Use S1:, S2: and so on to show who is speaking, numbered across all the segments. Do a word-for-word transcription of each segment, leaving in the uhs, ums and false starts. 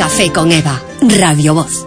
S1: Café con Eva, Radio Voz.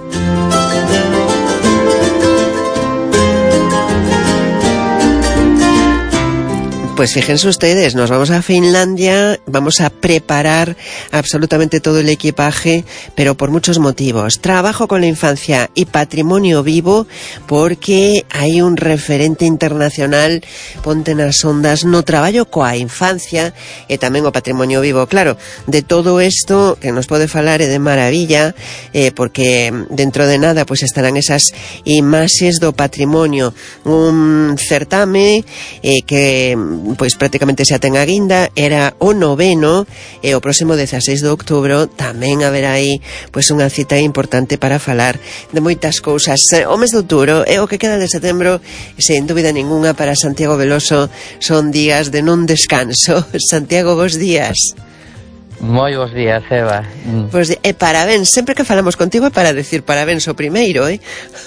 S2: Pues fíjense ustedes, nos vamos a Finlandia, vamos a preparar absolutamente todo el equipaje, pero por muchos motivos. Trabajo con la infancia y patrimonio vivo, porque hai un referente internacional, ponte nas ondas, no traballo coa infancia e tamén o patrimonio vivo. Claro, de todo isto que nos pode falar é de maravilla, eh, porque dentro de nada pues estarán esas imaxes do patrimonio, un certame eh, que pois prácticamente xa ten a guinda, era o noveno, e o próximo dezaseis de outubro tamén haberá aí pois unha cita importante para falar de moitas cousas. O mes de outubro e o que queda de setembro, sen dúbida ninguna, para Santiago Veloso son días de non descanso. Santiago, bos días.
S3: Moi bons días, Eva.
S2: Pois, e parabéns, sempre que falamos contigo é para decir parabéns o primeiro, eh?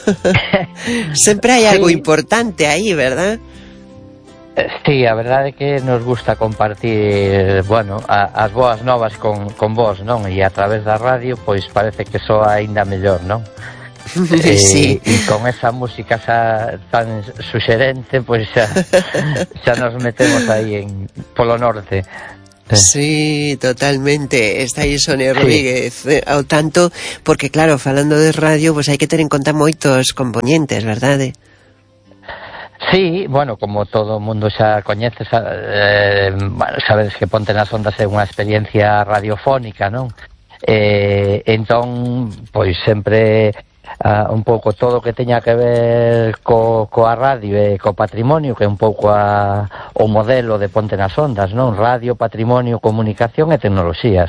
S2: Sempre hai algo sí. importante aí, verdad?
S3: Sí, a verdade é que nos gusta compartir, bueno, a, as boas novas con, con vos, non? E a través da radio, pois parece que soa aínda mellor, non?
S2: Sí.
S3: E, e con esa música xa tan suxerente, pois xa, xa nos metemos aí en polo norte.
S2: Sí, totalmente. Está aí Sonia
S3: sí.
S2: Rodríguez eh, ao tanto, porque claro, falando de radio, pois hai que ter en conta moitos componentes, verdade?
S3: Sí, bueno, como todo o mundo xa coñece, xa, eh, sabedes que Ponte nas Ondas é unha experiencia radiofónica, non? Eh, entón, pois sempre uh, un pouco todo o que teña que ver co, coa radio e co patrimonio, que é un pouco a, o modelo de Ponte nas Ondas, non? Radio, patrimonio, comunicación e tecnoloxías.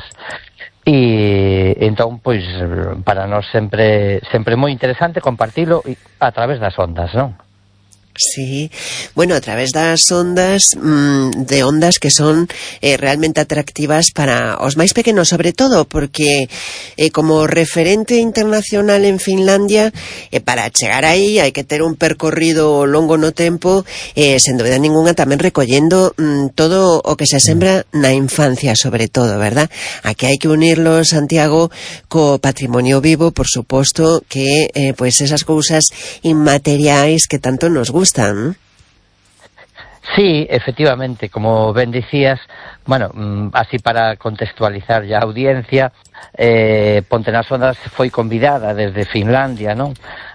S3: E entón, pois, para nós sempre sempre moi interesante compartilo a través das ondas, non?
S2: Sí, bueno, a través das ondas, mmm, de ondas que son eh, realmente atractivas para os máis pequenos, sobre todo porque eh, como referente internacional en Finlandia, eh, para chegar aí hai que ter un percorrido longo no tempo, eh, sen dúbida ninguna tamén recollendo mmm, todo o que se sembra na infancia, sobre todo, verdad? Aquí hai que unirlo, Santiago, co patrimonio vivo, por suposto, que eh, pues esas cousas inmateriais que tanto nos gustan.
S3: Sí, efectivamente, como ben dicías, bueno, así para contextualizar ya a audiencia, eh, Ponte nas Ondas foi convidada desde Finlandia, non?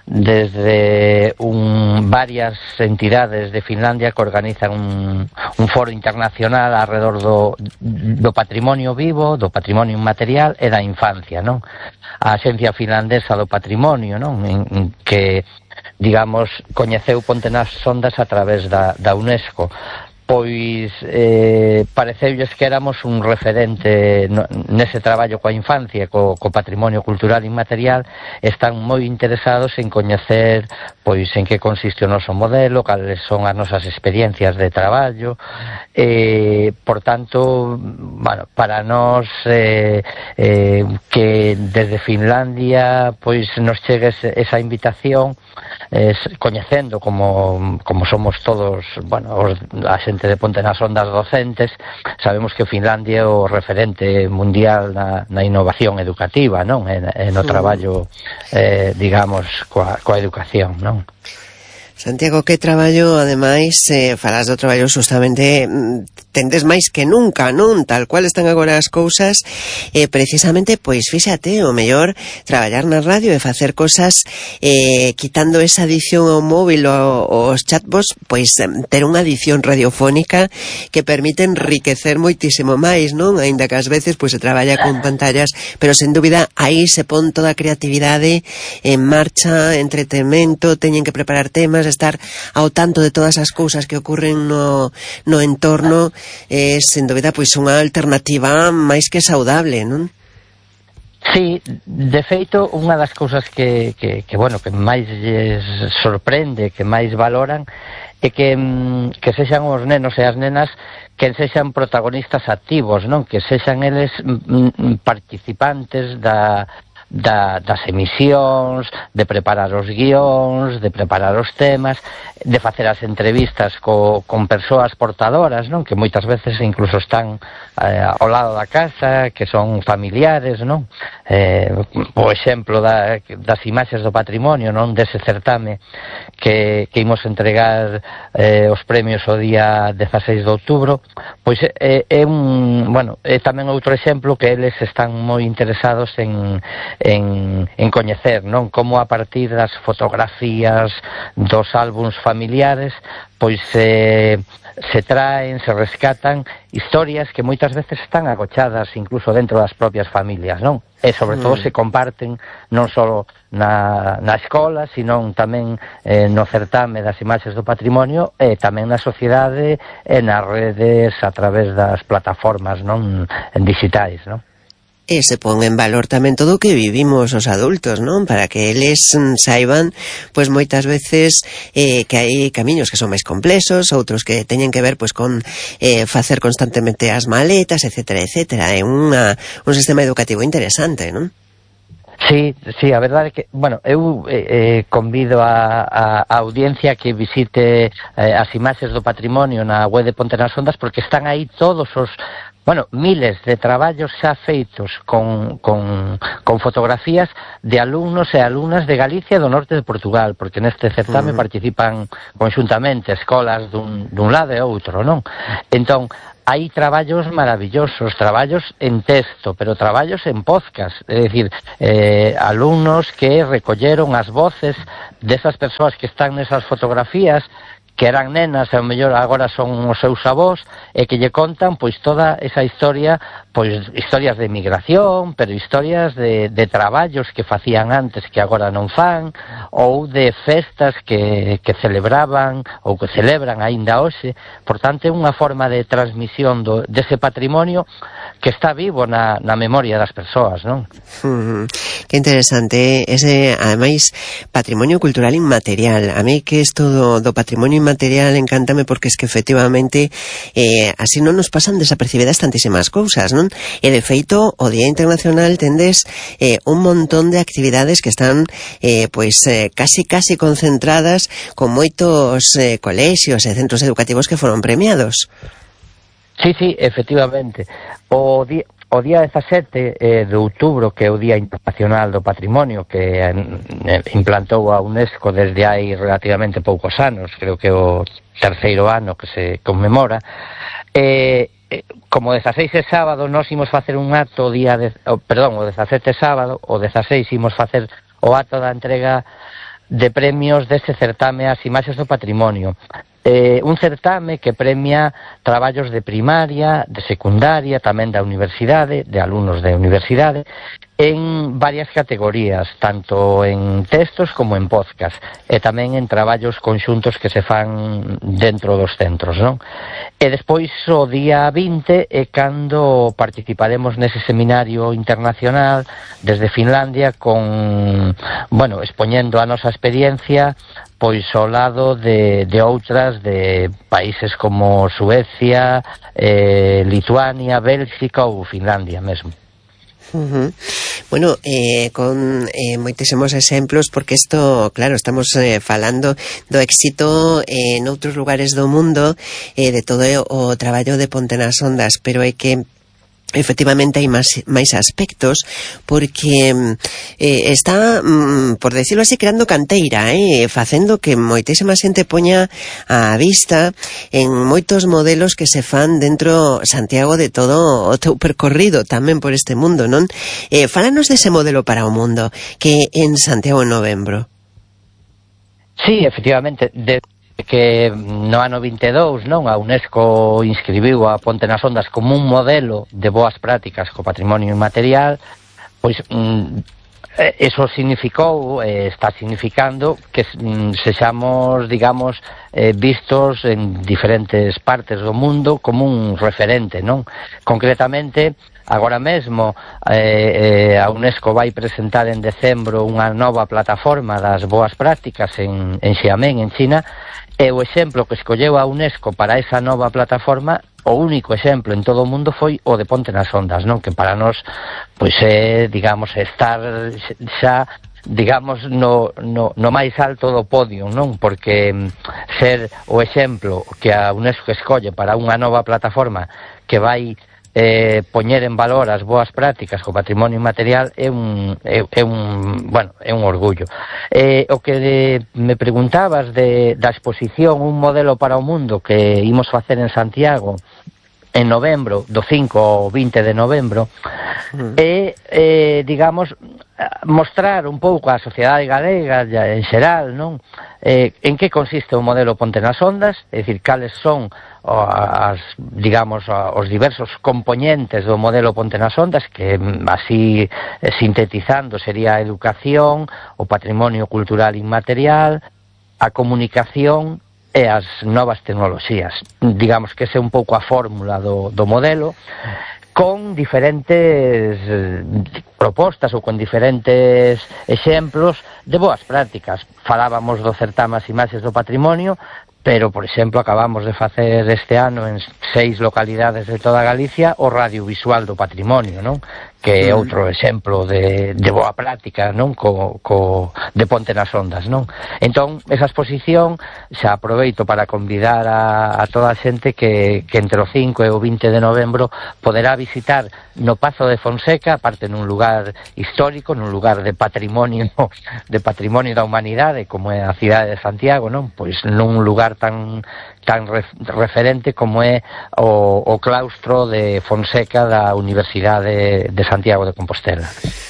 S3: Desde un, varias entidades de Finlandia que organizan un, un foro internacional alrededor do, do patrimonio vivo, do patrimonio inmaterial e da infancia, non? A Axencia Finlandesa do Patrimonio, non? En, en que digamos, coñeceu Ponte nas Ondas a través da, da UNESCO. Pois eh, pareceulles que éramos un referente no, nese traballo coa infancia, co, co patrimonio cultural inmaterial. Están moi interesados en coñecer pois en que consiste o noso modelo, cales son as nosas experiencias de traballo. Eh, por tanto, bueno, para nós eh, eh, que desde Finlandia pois nos chegue esa invitación, eh, coñecendo como, como somos todos, bueno, os, a xente de Ponte nas Ondas docentes, sabemos que Finlandia é o referente mundial na, na innovación educativa, non? E, e no traballo, eh, digamos, coa, coa educación, non?
S2: Santiago, que traballo, ademais, eh, falas do traballo justamente, tendes máis que nunca, non? Tal cual están agora as cousas, eh, precisamente, pois, fíxate, o mellor traballar na radio e facer cosas eh, quitando esa adición ao móvil ou aos chatbots, pois ter unha adición radiofónica que permite enriquecer moitísimo máis, non? Ainda que ás veces pois se traballa con pantallas, pero sen dúbida aí se pon toda a creatividade en marcha, entretemento, teñen que preparar temas, estar ao tanto de todas as cousas que ocurren no, no entorno, é, sen dúbida, pois unha alternativa máis que saudable, non?
S3: Sí, de feito, unha das cousas que, que, que bueno, que máis lles sorprende, que máis valoran, é que, que sexan os nenos e as nenas que sexan protagonistas activos, non? Que sexan eles participantes da da, das emisións, de preparar os guións, de preparar os temas, de facer as entrevistas co, con persoas portadoras, non? Que moitas veces incluso están eh, ao lado da casa, que son familiares, non? Eh, o exemplo da, das imaxes do patrimonio, non? Dese certame que, que imos entregar eh, os premios o día dezaseis de outubro, pois é, é un, bueno, é tamén outro exemplo que eles están moi interesados en, en, en coñecer, non? Como a partir das fotografías dos álbums familiares, pois eh, se traen, se rescatan historias que moitas veces están agochadas incluso dentro das propias familias, non? E sobre todo se comparten non só na, na escola, sino tamén eh, no certame das imaxes do patrimonio e tamén na sociedade e nas redes a través das plataformas, non, en digitais, non?
S2: E se pon en valor tamén todo o que vivimos os adultos, non? Para que eles saiban, pois moitas veces eh, que hai camiños que son máis complexos, outros que teñen que ver pois con eh, facer constantemente as maletas, etcétera, etcétera. É unha, un sistema educativo interesante, non?
S3: Sí, sí, a verdade é que, bueno, eu eh, convido a, a, a audiencia que visite eh, as imaxes do patrimonio na web de Ponte nas Ondas, porque están aí todos os, bueno, miles de traballos xa feitos con, con, con fotografías de alumnos e alumnas de Galicia e do norte de Portugal, porque neste certame uh-huh. participan conxuntamente escolas dun, dun lado e outro, non? Entón, hai traballos maravillosos, traballos en texto, pero traballos en podcast, é dicir, eh, alumnos que recolleron as voces desas persoas que están nesas fotografías, que eran nenas e ao mellor agora son os seus avós, e que lle contan pois toda esa historia, pois historias de migración, pero historias de, de traballos que facían antes que agora non fan, ou de festas que, que celebraban ou que celebran aínda hoxe. Por tanto, é unha forma de transmisión do, dese patrimonio que está vivo na, na memoria das persoas, non?
S2: Mm, que interesante, ese, ademais, patrimonio cultural inmaterial. A mí que isto do, do patrimonio inmaterial encántame porque es que efectivamente eh, así non nos pasan desapercibidas tantísimas cousas, non? E de feito, o Día Internacional tendes eh, un montón de actividades que están eh, pois eh, casi casi concentradas con moitos eh, colexios e centros educativos que foron premiados.
S3: Sí, sí, efectivamente. O día, o día dezasete eh, de outubro, que é o Día Internacional do Patrimonio, que eh, implantou a UNESCO desde hai relativamente poucos anos, creo que é o terceiro ano que se conmemora, eh, como o dezaseis é sábado, nós imos facer un acto o día de, oh, perdón, o dezasete é sábado, o dezaseis imos facer o acto da entrega de premios deste certame ás imaxes do patrimonio. Eh, un certame que premia traballos de primaria, de secundaria, tamén da universidade, de alumnos de universidade, en varias categorías, tanto en textos como en podcast, e tamén en traballos conxuntos que se fan dentro dos centros, non? E despois o día vinte é cando participaremos nese seminario internacional desde Finlandia con, bueno, expoñendo a nosa experiencia pois ao lado de, de outras de países como Suecia, eh, Lituania, Bélxica ou Finlandia mesmo.
S2: Uh-huh. Bueno, eh, con eh, moitísimos exemplos, porque isto, claro, estamos eh, falando do éxito eh, en outros lugares do mundo, eh, de todo o traballo de Ponte nas Ondas, pero é que efectivamente hai máis, máis aspectos, porque eh, está, mm, por decirlo así, creando canteira, eh, facendo que moitísima xente poña a vista en moitos modelos que se fan dentro, Santiago, de todo o teu percorrido tamén por este mundo, non? Eh, fálanos dese modelo para o mundo que en Santiago en novembro.
S3: Sí, efectivamente, de que no ano vinte e dous, non, a UNESCO inscribiu a Ponte nas Ondas como un modelo de boas prácticas co patrimonio inmaterial, pois mm, eso significou, eh, está significando que mm, sexamos, digamos, eh, vistos en diferentes partes do mundo como un referente, non? Concretamente, agora mesmo eh, eh, a UNESCO vai presentar en decembro unha nova plataforma das boas prácticas en, en Xiamen, en China, e o exemplo que escolleu a UNESCO para esa nova plataforma o único exemplo en todo o mundo foi o de Ponte nas Ondas, non? Que para nós, pois é, digamos, estar xa, digamos, no, no, no máis alto do podio, non? Porque ser o exemplo que a UNESCO escolle para unha nova plataforma que vai eh, poñer en valor as boas prácticas co patrimonio inmaterial é un, é, é un, bueno, é un orgullo. Eh, o que de, me preguntabas de, da exposición Un modelo para o mundo que imos facer en Santiago en novembro, do cinco ao vinte de novembro, mm. e, eh, digamos, mostrar un pouco á sociedade galega en xeral, non? Eh, en que consiste o modelo Ponte nas Ondas, é dicir, cales son as, digamos, os diversos componentes do modelo Ponte nas Ondas, que así sintetizando sería a educación, o patrimonio cultural inmaterial, a comunicación e as novas tecnoloxías. Digamos que esa é un pouco a fórmula do, do modelo, con diferentes propostas ou con diferentes exemplos de boas prácticas. Falábamos do certame As Imaxes do Patrimonio, pero, por exemplo, acabamos de facer este ano en seis localidades de toda Galicia o radiovisual do patrimonio, non? Que é outro exemplo de, de boa práctica, non? Co, co, de Ponte nas Ondas, non? Entón, esa exposición xa aproveito para convidar a, a toda a xente que, que entre o cinco e o vinte de novembro poderá visitar no Pazo de Fonseca, aparte nun lugar histórico, nun lugar de patrimonio de patrimonio da humanidade, como é a cidade de Santiago, non? Pois nun lugar tan tan referente como é o, o claustro de Fonseca da Universidade de Santiago de Compostela.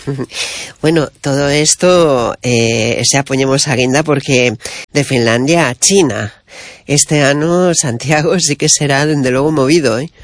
S2: Bueno, todo esto eh, xa poñemos a guinda porque de Finlandia a China este ano Santiago sí que será dende logo movido, eh?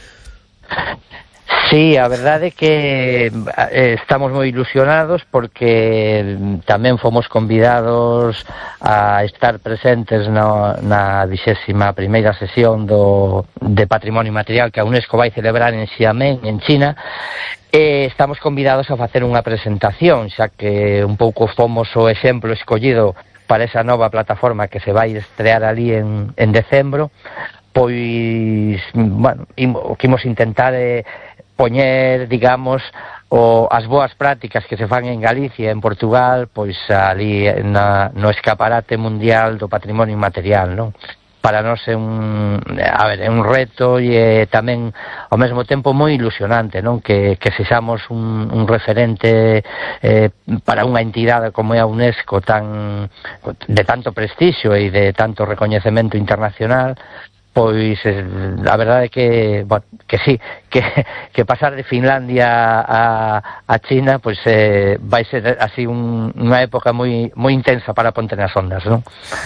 S3: Sí, a verdade é que estamos moi ilusionados porque tamén fomos convidados a estar presentes no, na vixésima primeira sesión do, de Patrimonio Material que a UNESCO vai celebrar en Xiamen, en China, e estamos convidados a facer unha presentación, xa que un pouco fomos o exemplo escollido para esa nova plataforma que se vai estrear ali en, en decembro. Pois, bueno, o que imos intentar é poñer, digamos, o, as boas prácticas que se fan en Galicia e en Portugal, pois ali na, no escaparate mundial do patrimonio inmaterial, non? Para nós é un, a ver, é un reto e é tamén ao mesmo tempo moi ilusionante, non? Que, que sexamos un, un referente eh, para unha entidade como é a UNESCO tan, de tanto prestixio e de tanto recoñecemento internacional. Pois a verdade é que, bueno, que sí, que, que pasar de Finlandia a, a China pois eh, vai ser así un, unha época moi moi intensa para Ponte nas Ondas, non?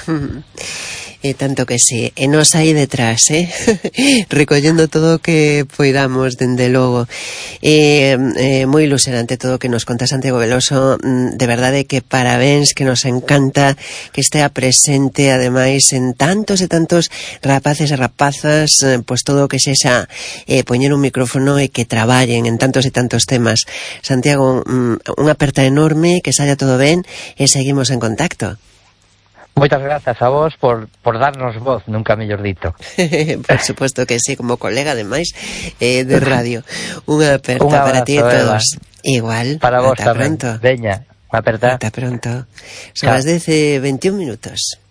S2: E tanto que sí, e nos aí detrás, eh? recollendo todo o que poidamos, dende logo. E, eh, moi ilusionante todo o que nos conta Santiago Veloso, de verdade que parabéns, que nos encanta que estea presente, ademais, en tantos e tantos rapaces e rapazas, eh, pois todo o que sexa eh, poñer un micrófono e que traballen en tantos e tantos temas. Santiago, unha aperta enorme, que saia todo ben, e seguimos en contacto.
S3: Moitas grazas a vos por, por darnos voz, nunca mellor dito.
S2: Por suposto que sí, como colega ademais eh, de radio. Unha aperta
S3: abrazo,
S2: para ti e todos.
S3: Eva.
S2: Igual.
S3: Para vos
S2: Ata
S3: tamén.
S2: Pronto.
S3: Veña, aperta.
S2: Ata pronto. Son as dez e veintiún minutos.